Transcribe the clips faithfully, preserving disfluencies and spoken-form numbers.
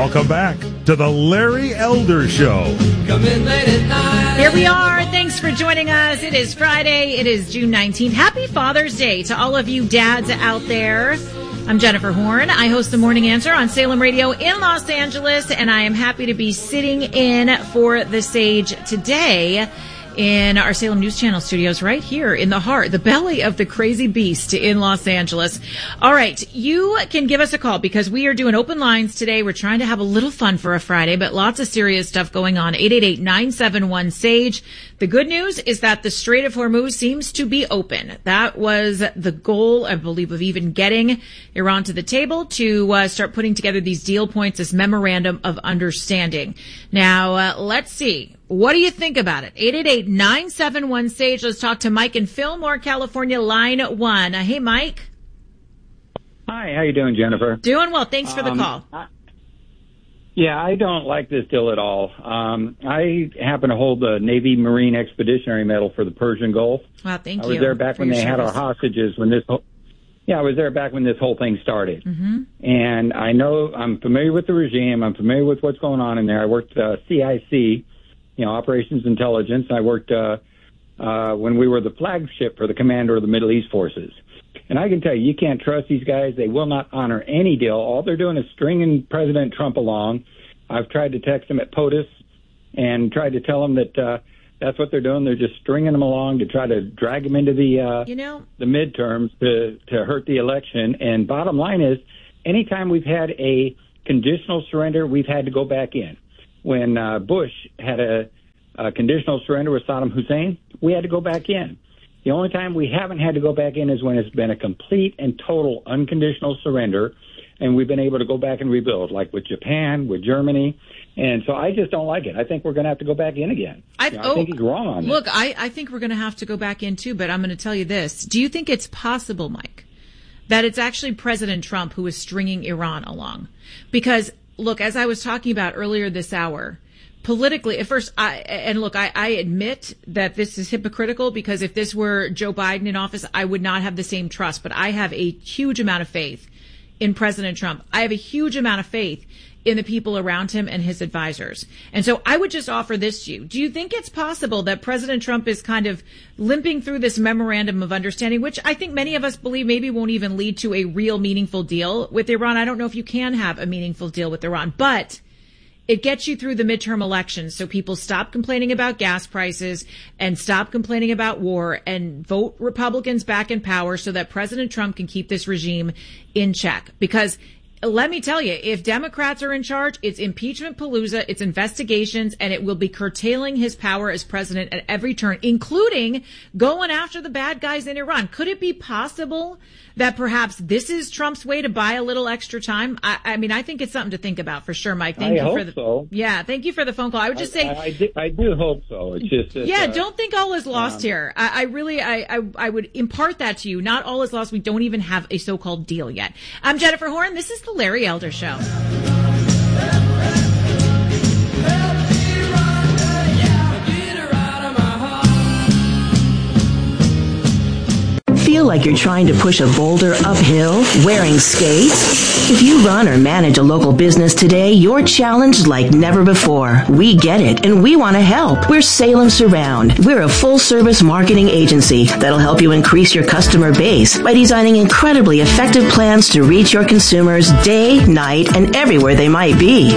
Welcome back to the Larry Elder Show. Come in late at night. Here we are. Thanks for joining us. It is Friday. It is June nineteenth. Happy Father's Day to all of you dads out there. I'm Jennifer Horn. I host the Morning Answer on Salem Radio in Los Angeles, and I am happy to be sitting in for the Sage today in our Salem News Channel studios right here in the heart, the belly of the crazy beast in Los Angeles. All right, you can give us a call because we are doing open lines today. We're trying to have a little fun for a Friday, but lots of serious stuff going on. eight eight eight, nine seven one, S A G E. The good news is that the Strait of Hormuz seems to be open. That was the goal, I believe, of even getting Iran to the table to uh, start putting together these deal points, this memorandum of understanding. Now, uh, let's see. What do you think about it? eight eight eight, nine seven one, S A G E. Let's talk to Mike in Fillmore, California, line one. Uh, hey, Mike. Hi, how you doing, Jennifer? Doing well. Thanks for the um, call. I, yeah, I don't like this deal at all. Um, I happen to hold the Navy Marine Expeditionary Medal for the Persian Gulf. Wow, thank you. I was there back when they service. had our hostages when this whole, yeah, I was there back when this whole thing started. Mm-hmm. And I know, I'm familiar with the regime. I'm familiar with what's going on in there. I worked uh, C I C, you know, Operations Intelligence. I worked uh, uh, when we were the flagship for the commander of the Middle East forces. And I can tell you, you can't trust these guys. They will not honor any deal. All they're doing is stringing President Trump along. I've tried to text him at POTUS and tried to tell him that uh, that's what they're doing. They're just stringing him along to try to drag him into the uh, you know, the midterms to, to hurt the election. And bottom line is, anytime we've had a conditional surrender, we've had to go back in. When uh, Bush had a, a conditional surrender with Saddam Hussein, we had to go back in. The only time we haven't had to go back in is when it's been a complete and total unconditional surrender, and we've been able to go back and rebuild, like with Japan, with Germany. And so I just don't like it. I think we're going to have to go back in again. I, you know, I oh, think he's wrong on look, this. Look, I, I think we're going to have to go back in, too, but I'm going to tell you this. Do you think it's possible, Mike, that it's actually President Trump who is stringing Iran along? Because, look, as I was talking about earlier this hour, politically, at first, I, and look, I, I admit that this is hypocritical because if this were Joe Biden in office, I would not have the same trust. But I have a huge amount of faith in President Trump. I have a huge amount of faith in the people around him and his advisors. And so I would just offer this to you. Do you think it's possible that President Trump is kind of limping through this memorandum of understanding, which I think many of us believe maybe won't even lead to a real meaningful deal with Iran? I don't know if you can have a meaningful deal with Iran, but it gets you through the midterm elections so people stop complaining about gas prices and stop complaining about war and vote Republicans back in power so that President Trump can keep this regime in check. Because let me tell you, if Democrats are in charge, it's impeachment palooza, it's investigations, and it will be curtailing his power as president at every turn, including going after the bad guys in Iran. Could it be possible that perhaps this is Trump's way to buy a little extra time? I, I mean, I think it's something to think about for sure, Mike. Thank I you hope for the so. Yeah, thank you for the phone call. I would just say I, I, do, I do hope so. It's just that, yeah, uh, don't think all is lost um, here. I, I really, I, I, I would impart that to you. Not all is lost. We don't even have a so-called deal yet. I'm Jennifer Horn. This is the Larry Elder Show. Feel like you're trying to push a boulder uphill wearing skates? If you run or manage a local business today, you're challenged like never before. We get it, and we want to help. We're Salem Surround. We're a full-service marketing agency that'll help you increase your customer base by designing incredibly effective plans to reach your consumers day, night, and everywhere they might be.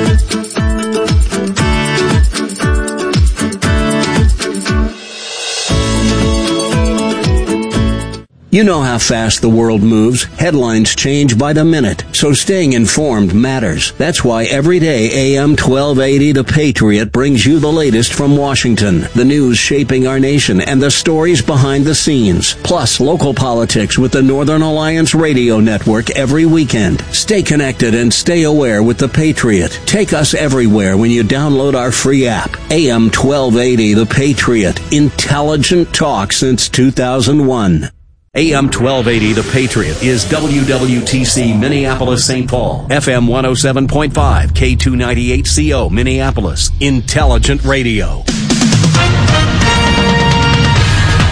You know how fast the world moves. Headlines change by the minute, so staying informed matters. That's why every day A M twelve eighty The Patriot brings you the latest from Washington, the news shaping our nation, and the stories behind the scenes, plus local politics with the Northern Alliance Radio Network every weekend. Stay connected and stay aware with The Patriot. Take us everywhere when you download our free app. A M twelve eighty The Patriot. Intelligent talk since two thousand one. A M twelve eighty The Patriot is W W T C Minneapolis Saint Paul, F M one oh seven point five, K two ninety-eight C O Minneapolis, Intelligent Radio.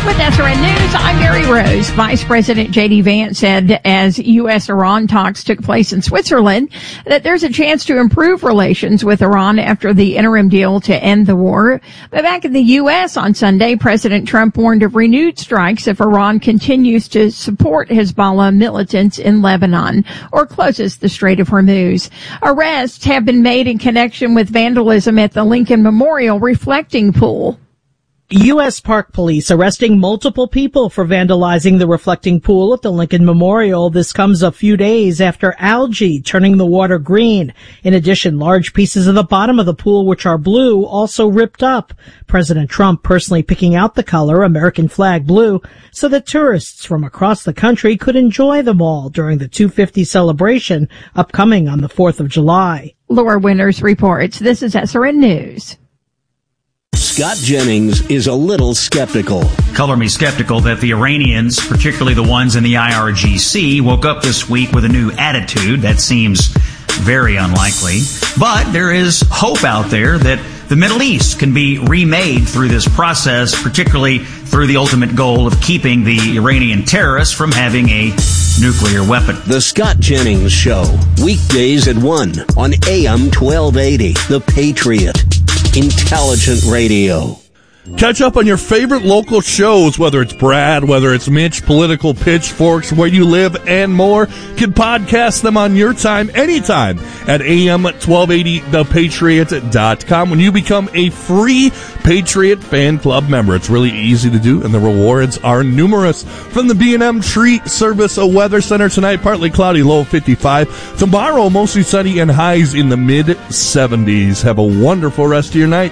With S R N News, I'm Mary Rose. Vice President J D. Vance said as U S Iran talks took place in Switzerland that there's a chance to improve relations with Iran after the interim deal to end the war. But back in the U S on Sunday, President Trump warned of renewed strikes if Iran continues to support Hezbollah militants in Lebanon or closes the Strait of Hormuz. Arrests have been made in connection with vandalism at the Lincoln Memorial reflecting pool. U S. Park Police arresting multiple people for vandalizing the reflecting pool at the Lincoln Memorial. This comes a few days after algae turning the water green. In addition, large pieces of the bottom of the pool, which are blue, also ripped up. President Trump personally picking out the color, American flag blue, so that tourists from across the country could enjoy them all during the two fifty celebration upcoming on the fourth of July. Laura Winters reports. This is S R N News. Scott Jennings is a little skeptical. Color me skeptical that the Iranians, particularly the ones in the I R G C, woke up this week with a new attitude. That seems very unlikely. But there is hope out there that the Middle East can be remade through this process, particularly through the ultimate goal of keeping the Iranian terrorists from having a nuclear weapon. The Scott Jennings Show, weekdays at one on A M twelve eighty, The Patriot. Intelligent radio. Catch up on your favorite local shows, whether it's Brad, whether it's Mitch, Political Pitchforks, Where You Live, and more. Can podcast them on your time, anytime, at A M twelve eighty the patriot dot com. When you become a free Patriot Fan Club member, it's really easy to do, and the rewards are numerous. From the B and M Tree Service Weather Center tonight, partly cloudy, low of fifty-five. Tomorrow, mostly sunny and highs in the mid seventies. Have a wonderful rest of your night.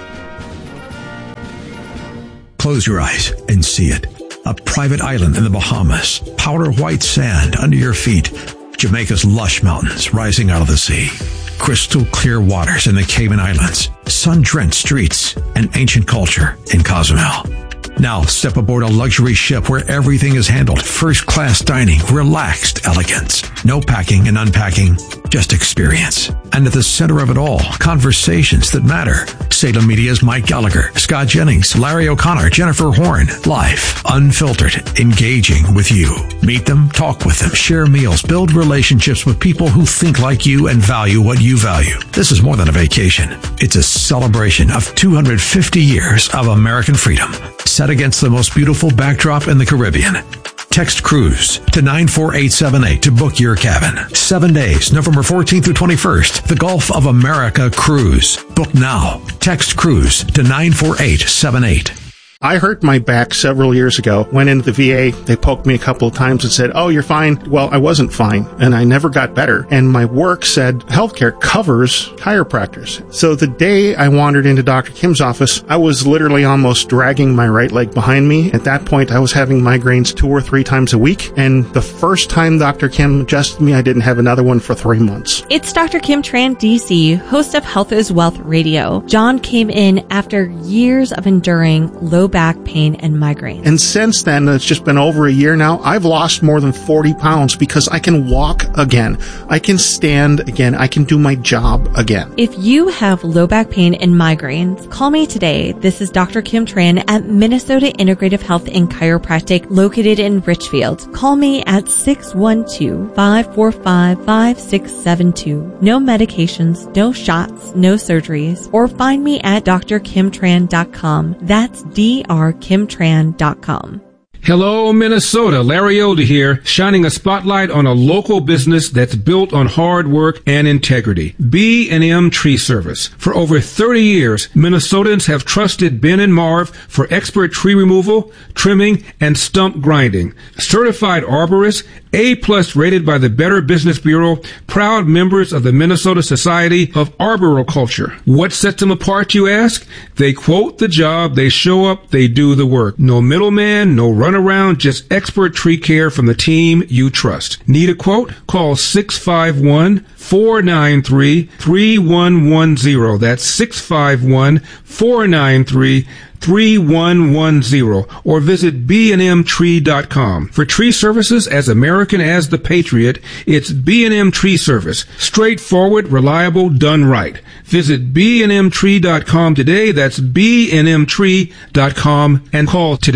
Close your eyes and see it. A private island in the Bahamas. Powder white sand under your feet. Jamaica's lush mountains rising out of the sea. Crystal clear waters in the Cayman Islands. Sun-drenched streets and ancient culture in Cozumel. Now step aboard a luxury ship where everything is handled. First-class dining, relaxed elegance. No packing and unpacking, just experience. And at the center of it all, conversations that matter. Salem Media's Mike Gallagher, Scott Jennings, Larry O'Connor, Jennifer Horn. Life, unfiltered, engaging with you. Meet them, talk with them, share meals, build relationships with people who think like you and value what you value. This is more than a vacation. It's a celebration of two hundred fifty years of American freedom, set against the most beautiful backdrop in the Caribbean. Text cruise to nine four eight seven eight to book your cabin. Seven days, November fourteenth through twenty-first. The Gulf of America Cruise. Book now. Text cruise to nine four eight seven eight. I hurt my back several years ago. Went into the V A. They poked me a couple of times and said, "Oh, you're fine." Well, I wasn't fine, and I never got better. And my work said healthcare covers chiropractors. So the day I wandered into Doctor Kim's office, I was literally almost dragging my right leg behind me. At that point, I was having migraines two or three times a week. And the first time Doctor Kim adjusted me, I didn't have another one for three months. It's Doctor Kim Tran, D C, host of Health is Wealth Radio. John came in after years of enduring low back pain and migraines. And since then, it's just been over a year now, I've lost more than forty pounds because I can walk again. I can stand again. I can do my job again. If you have low back pain and migraines, call me today. This is Doctor Kim Tran at Minnesota Integrative Health and Chiropractic located in Richfield. Call me at six one two, five four five, five six seven two. No medications, no shots, no surgeries. Or find me at d r kim tran dot com. That's D R kim tran dot com. Hello, Minnesota. Larry Elder here, shining a spotlight on a local business that's built on hard work and integrity. B and M Tree Service. For over thirty years, Minnesotans have trusted Ben and Marv for expert tree removal, trimming, and stump grinding. Certified arborists, A-plus rated by the Better Business Bureau, proud members of the Minnesota Society of Arboriculture. What sets them apart, you ask? They quote the job, they show up, they do the work. No middleman, no run around, just expert tree care from the team you trust. Need a quote? Call six five one, four nine three, three one one zero. That's six five one, four nine three, three one one zero, or visit b and m tree dot com. For tree services as American as the Patriot, it's B and M Tree Service. Straightforward, reliable, done right. Visit b and m tree dot com today. That's b and m tree dot com and call today.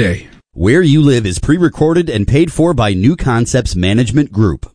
Where You Live is pre-recorded and paid for by New Concepts Management Group.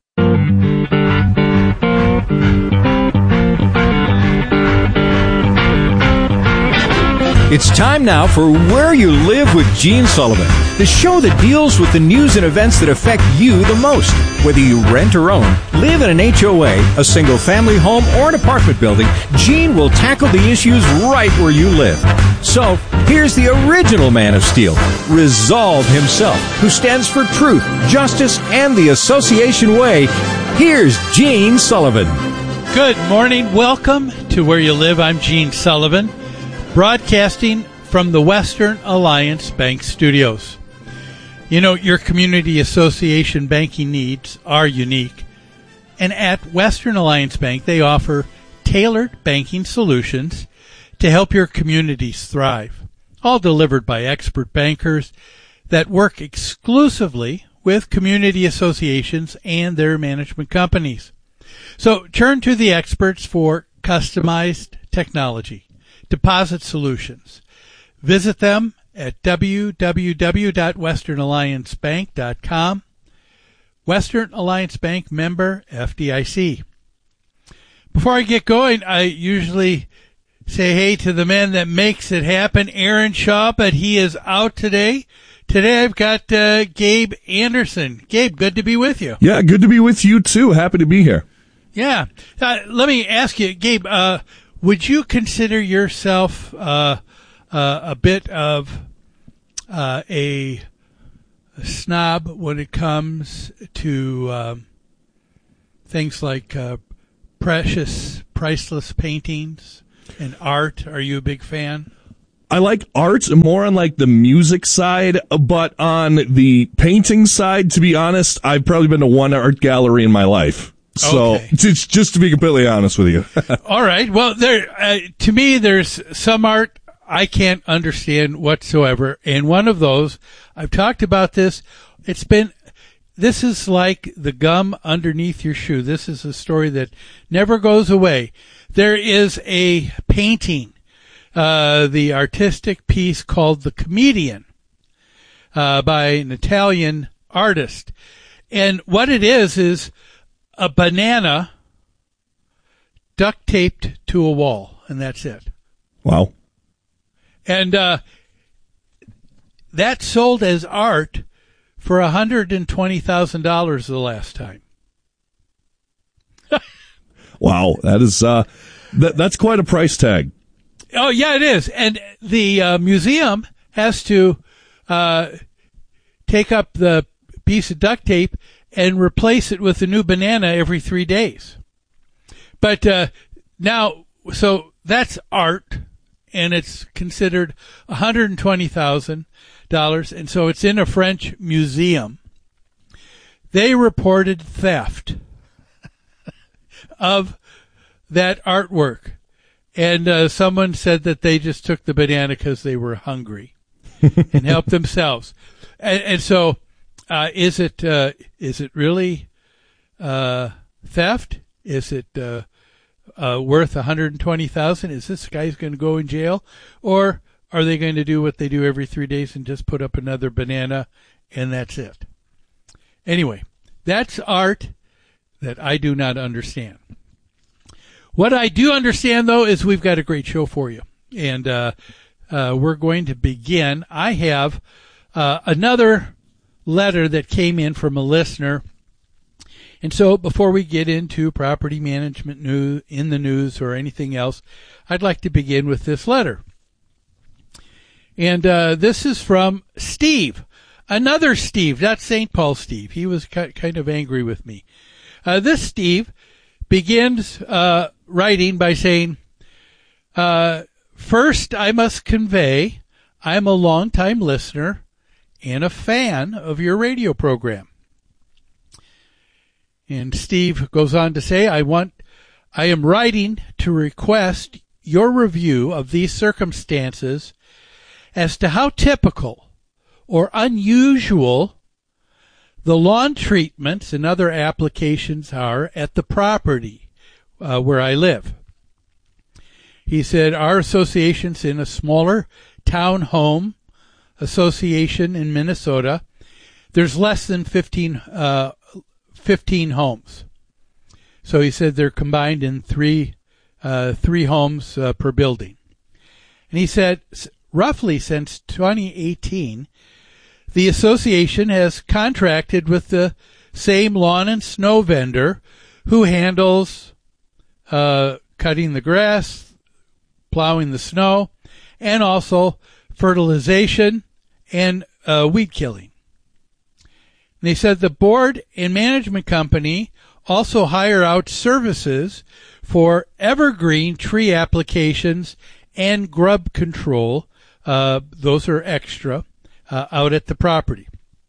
It's time now for Where You Live with Gene Sullivan, the show that deals with the news and events that affect you the most. Whether you rent or own, live in an H O A, a single-family home, or an apartment building, Gene will tackle the issues right where you live. So, here's the original Man of Steel, Resolve himself, who stands for truth, justice, and the Association Way. Here's Gene Sullivan. Good morning. Welcome to Where You Live. I'm Gene Sullivan, broadcasting from the Western Alliance Bank Studios. You know, your community association banking needs are unique. And at Western Alliance Bank, they offer tailored banking solutions to help your communities thrive, all delivered by expert bankers that work exclusively with community associations and their management companies. So turn to the experts for customized technology, deposit solutions. Visit them at w w w dot western alliance bank dot com. Western Alliance Bank, member F D I C. Before I get going, I usually say hey to the man that makes it happen, Aaron Shaw, but he is out today. Today I've got uh, Gabe Anderson. Gabe, good to be with you. Yeah, good to be with you too. Happy to be here. Yeah. Uh, let me ask you, Gabe, uh, would you consider yourself uh, uh, a bit of uh, a, a snob when it comes to um, things like uh, precious, priceless paintings and art? Are you a big fan? I like art more on like the music side, but on the painting side, to be honest, I've probably been to one art gallery in my life. So, okay. It's just to be completely honest with you. All right. Well, there, uh, to me, there's some art I can't understand whatsoever. And one of those, I've talked about this. It's been, this is like the gum underneath your shoe. This is a story that never goes away. There is a painting, uh, the artistic piece called The Comedian, uh, by an Italian artist. And what it is, is a banana duct taped to a wall, and that's it. Wow. And uh, that sold as art for one hundred twenty thousand dollars the last time. Wow, that is uh, that, that's quite a price tag. Oh, yeah, it is. And the uh, museum has to uh, take up the piece of duct tape and replace it with a new banana every three days. But uh, now, so that's art, and it's considered one hundred twenty thousand dollars, and so it's in a French museum. They reported theft of that artwork, and uh, someone said that they just took the banana because they were hungry and helped themselves. And, and so... Uh, is it uh, is it really uh, theft? Is it uh, uh, worth one hundred twenty thousand dollars? Is this guy's going to go in jail, or are they going to do what they do every three days and just put up another banana and that's it? Anyway, that's art that I do not understand. What I do understand, though, is we've got a great show for you, and uh, uh, we're going to begin. I have uh, another letter that came in from a listener. And so before we get into property management news in the news or anything else, I'd like to begin with this letter. And uh, this is from Steve. Another Steve, not Saint Paul Steve. He was kind of angry with me. Uh, this Steve begins uh, writing by saying, uh, first I must convey I'm a longtime listener and a fan of your radio program. And Steve goes on to say, I want, I am writing to request your review of these circumstances as to how typical or unusual the lawn treatments and other applications are at the property uh, where I live. He said, our association's in a smaller town home association in Minnesota, there's less than fifteen, uh, fifteen homes. So he said they're combined in three, uh, three homes uh, per building. And he said roughly since twenty eighteen, the association has contracted with the same lawn and snow vendor who handles uh, cutting the grass, plowing the snow, and also fertilization and uh, weed killing. And they said the board and management company also hire out services for evergreen tree applications and grub control. Uh, those are extra uh, out at the property.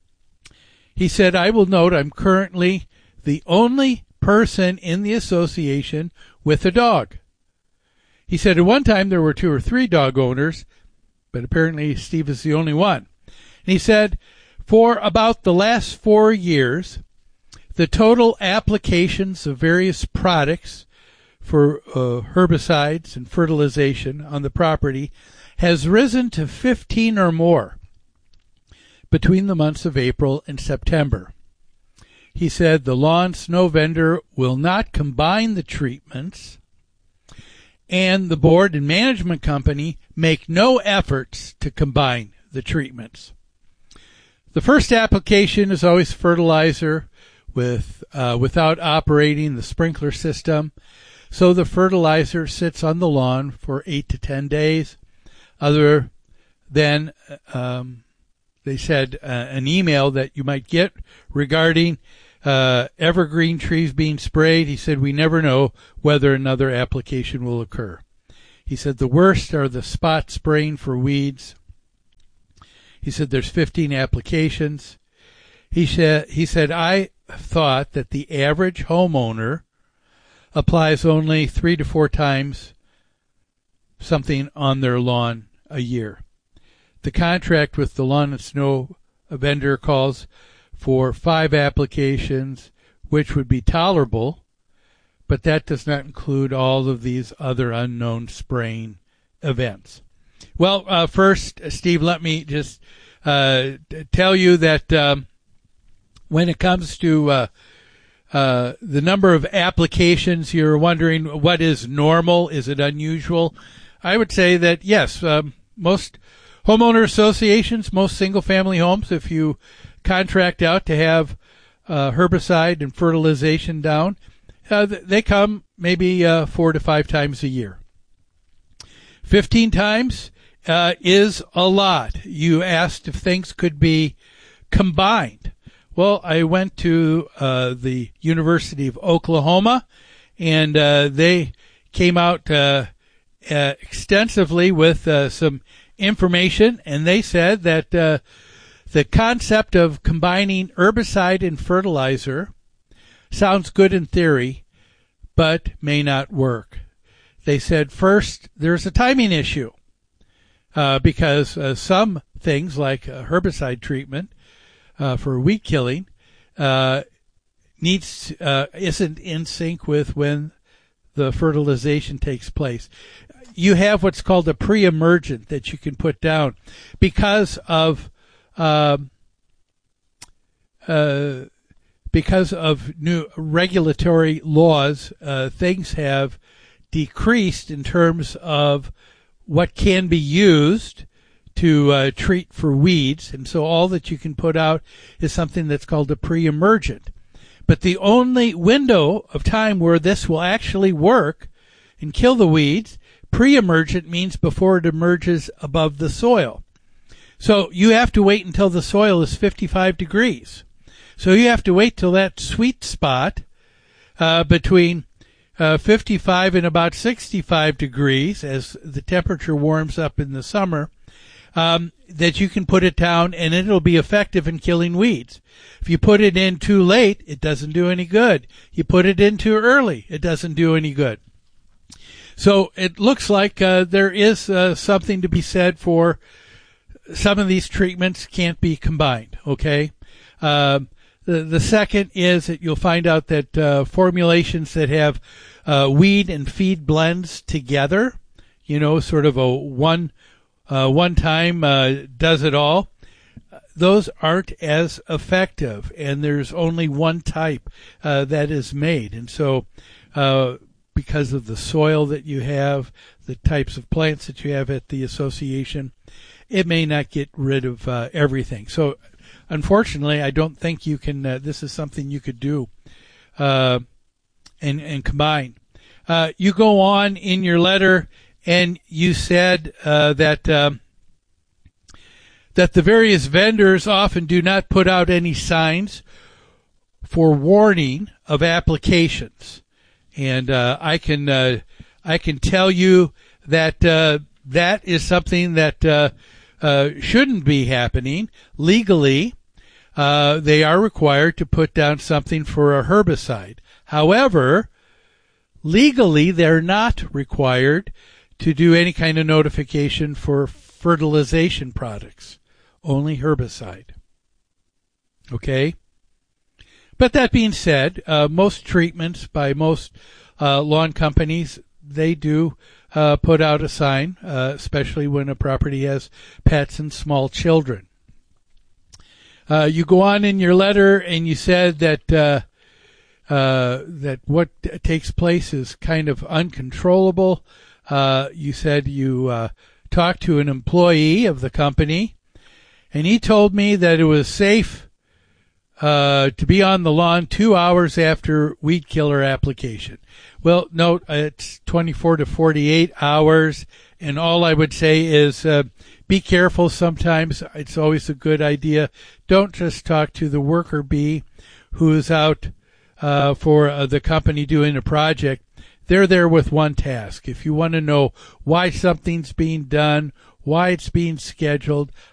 He said, I will note I'm currently the only person in the association with a dog. He said at one time there were two or three dog owners, but apparently Steve is the only one. And he said for about the last four years, the total applications of various products for uh, herbicides and fertilization on the property has risen to fifteen or more between the months of April and September. He said the lawn snow vendor will not combine the treatments, and the board and management company make no efforts to combine the treatments. The first application is always fertilizer with uh, without operating the sprinkler system, so the fertilizer sits on the lawn for eight to ten days. Other than um, they said uh, an email that you might get regarding uh, evergreen trees being sprayed. He said we never know whether another application will occur. He said the worst are the spot spraying for weeds. He said there's fifteen applications. He said he said I thought that the average homeowner applies only three to four times something on their lawn a year. The contract with the lawn and snow vendor calls for five applications, which would be tolerable, but that does not include all of these other unknown spraying events. Well, uh, first, Steve, let me just uh, tell you that um, when it comes to uh, uh, the number of applications, you're wondering what is normal, is it unusual? I would say that, yes, um, most homeowner associations, most single-family homes, if you contract out to have uh, herbicide and fertilization down, uh, they come maybe uh, four to five times a year. Fifteen times uh, is a lot. You asked if things could be combined. Well, I went to uh, the University of Oklahoma, and uh, they came out uh, uh, extensively with uh, some information, and they said that uh, the concept of combining herbicide and fertilizer sounds good in theory, but may not work. They said, first, there's a timing issue, uh, because uh, some things like uh, herbicide treatment uh, for weed killing uh, needs uh, isn't in sync with when the fertilization takes place. You have what's called a pre-emergent that you can put down because of um, uh, because of new regulatory laws. Uh, things have decreased in terms of what can be used to uh, treat for weeds, and so all that you can put out is something that's called a pre-emergent. But the only window of time where this will actually work and kill the weeds, pre-emergent means before it emerges above the soil. So you have to wait until the soil is fifty-five degrees. So you have to wait till that sweet spot uh, between uh, fifty-five and about sixty-five degrees as the temperature warms up in the summer, um, that you can put it down and it'll be effective in killing weeds. If you put it in too late, it doesn't do any good. You put it in too early, it doesn't do any good. So it looks like uh, there is uh, something to be said for some of these treatments can't be combined, okay? Um, the, the second is that you'll find out that uh, formulations that have uh, weed and feed blends together, you know, sort of a one uh, one time uh, does it all. Those aren't as effective, and there's only one type uh, that is made. And so uh, because of the soil that you have, the types of plants that you have at the association, it may not get rid of uh, everything. So unfortunately, I don't think you can, uh, this is something you could do uh, and, and combine. Uh, you go on in your letter and you said uh, that um, that the various vendors often do not put out any signs for warning of applications. And uh, I can uh, I can tell you that uh, that is something that uh, uh, shouldn't be happening. Legally, uh, they are required to put down something for a herbicide. However, legally, they're not required to do any kind of notification for fertilization products. Only herbicide. Okay? But that being said, uh, most treatments by most uh, lawn companies, they do uh, put out a sign, uh, especially when a property has pets and small children. Uh, you go on in your letter and you said that uh, uh, that what takes place is kind of uncontrollable. Uh, you said you uh, talked to an employee of the company, and he told me that it was safe uh, to be on the lawn two hours after weed killer application. Well, note, it's twenty-four to forty-eight hours, and all I would say is uh, be careful sometimes. It's always a good idea. Don't just talk to the worker bee who is out uh, for uh, the company doing a project. They're there with one task. If you want to know why something's being done, why it's being scheduled,